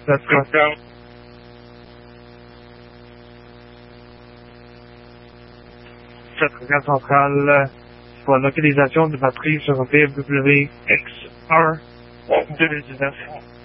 That's correct. Cette fréquence centrale pour la localisation de batterie sur un BMW X1 2019.